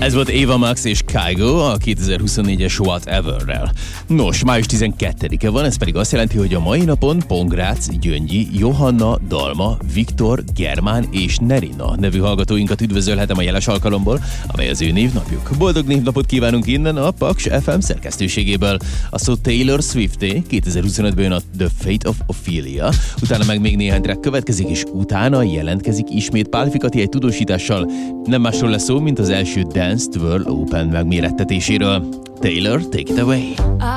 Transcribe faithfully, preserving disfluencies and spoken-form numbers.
Ez volt Ava Max és Kygo a kétezer-huszonnégyes Whatever-rel. Nos, május tizenkettedike van, ez pedig azt jelenti, hogy a mai napon Pongrác, Gyöngyi, Johanna, Dalma, Viktor, Germán és Nerina nevű hallgatóinkat üdvözölhetem a jeles alkalomból, amely az ő névnapjuk. Boldog névnapot kívánunk innen a Paks ef em szerkesztőségéből. A szó Taylor Swifté, kétezer-huszonötben jön a The Fate of Ophelia, utána meg még néhány track következik, és utána jelentkezik ismét Pál Fikati egy tudósítással. Nem másról lesz szó, mint az első Dance Twirl Open megmérettetéséről. Taylor, take it away!